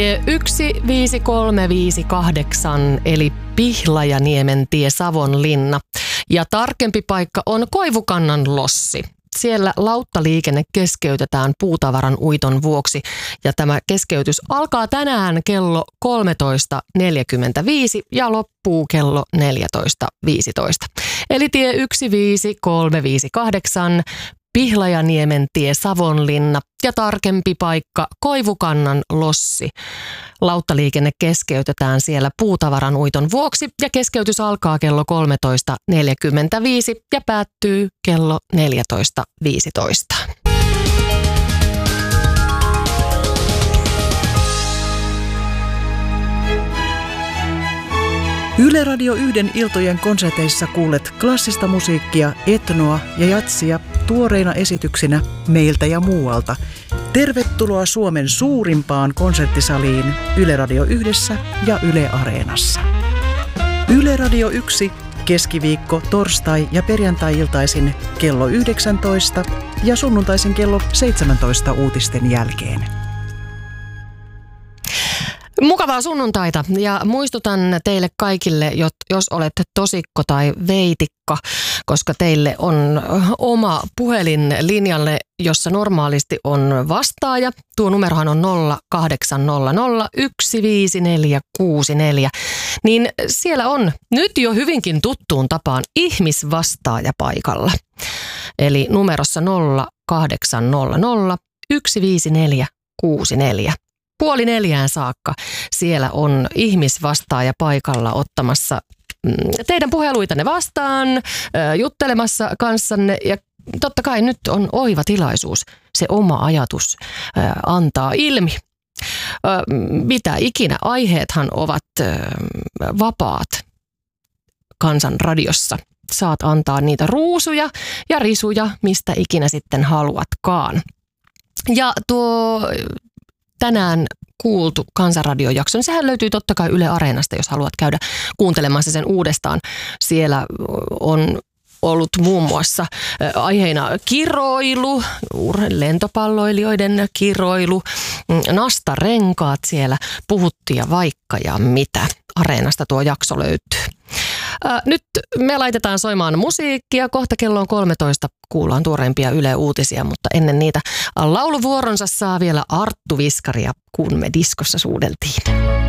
15358 eli Pihlajaniementie, Savonlinna. Ja tarkempi paikka on Koivukannan lossi. Siellä lauttaliikenne keskeytetään puutavaran uiton vuoksi ja tämä keskeytys alkaa tänään kello 13.45 ja loppuu kello 14.15. Eli tie 15358, Pihlajaniementitie, Savonlinna ja tarkempi paikka Koivukannan lossi. Lauttaliikenne keskeytetään siellä puutavaran uiton vuoksi ja keskeytys alkaa kello 13.45 ja päättyy kello 14.15. Yle Radio 1 iltojen konserteissa kuulet klassista musiikkia, etnoa ja jatsia tuoreina esityksinä meiltä ja muualta. Tervetuloa Suomen suurimpaan konserttisaliin Yle Radio 1 ja Yle Areenassa. Yle Radio 1 keskiviikko, torstai ja perjantai-iltaisin kello 19 ja sunnuntaisin kello 17 uutisten jälkeen. Mukavaa sunnuntaita ja muistutan teille kaikille, jos olette tosikko tai veitikka, koska teille on oma puhelin linjalle, jossa normaalisti on vastaaja. Tuo numerohan on 0800 15464. Niin siellä on nyt jo hyvinkin tuttuun tapaan ihmisvastaaja paikalla. Eli numerossa 0800 15464. 3:30 saakka siellä on ihmisvastaaja paikalla ottamassa teidän puheluitanne vastaan, juttelemassa kanssanne ja totta kai nyt on oiva tilaisuus se oma ajatus antaa ilmi. Mitä ikinä, aiheethan ovat vapaat Kansan radiossa. Saat antaa niitä ruusuja ja risuja, mistä ikinä sitten haluatkaan. Ja tuo tänään kuultu Kansanradiojakso, niin sehän löytyy totta kai Yle Areenasta, jos haluat käydä kuuntelemassa sen uudestaan. Siellä on ollut muun muassa aiheena kiroilu, lentopalloilijoiden kiroilu, nastarenkaat siellä puhuttiin ja vaikka ja mitä. Areenasta tuo jakso löytyy. Nyt me laitetaan soimaan musiikkia. Kohta kello on 13. Kuullaan tuoreimpia Yle-uutisia, mutta ennen niitä lauluvuoronsa saa vielä Arttu Viskaria, kun me diskossa suudeltiin.